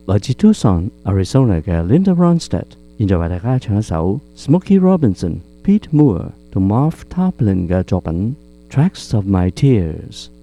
來自 Tucson、Arizona 嘅 Linda Ronstadt，現在為大家唱一首 Smokey Robinson、Pete Moore 同 Marv Tarplin 嘅作品《Tracks of My Tears》。